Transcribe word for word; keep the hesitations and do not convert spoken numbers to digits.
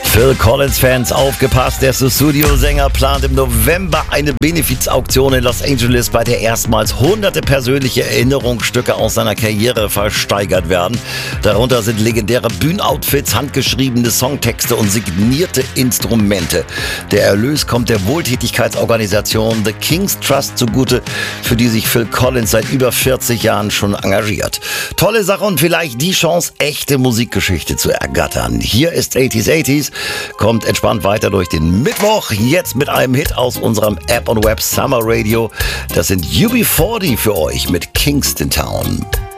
Phil Collins-Fans, aufgepasst, der Sussudio-Sänger plant im November eine Benefizauktion in Los Angeles, bei der erstmals hunderte persönliche Erinnerungsstücke aus seiner Karriere versteigert werden. Darunter sind legendäre Bühnenoutfits, handgeschriebene Songtexte und signierte Instrumente. Der Erlös kommt der Wohltätigkeitsorganisation The King's Trust zugute, für die sich Phil Collins seit über vierzig Jahren schon engagiert. Tolle Sache und vielleicht die Chance, echte Musikgeschichte zu ergattern. Hier ist achtziger achtziger, kommt entspannt weiter durch den Mittwoch, jetzt mit einem Hit aus unserem App und Web Summer Radio. Das sind U B vierzig für euch mit Kingston Town.